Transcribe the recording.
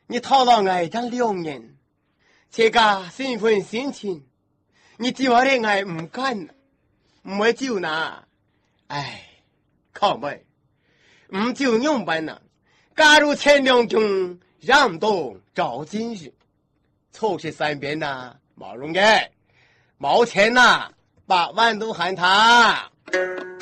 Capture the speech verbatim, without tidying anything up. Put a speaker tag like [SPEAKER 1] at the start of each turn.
[SPEAKER 1] 你讨了爱这两年，这个新婚新情，你对我的爱唔干，唔会就拿，唉，靠妹，唔就用办呐。假如前两中让渡找进去，凑去三边呐，毛容易，毛钱呐，八万都喊他。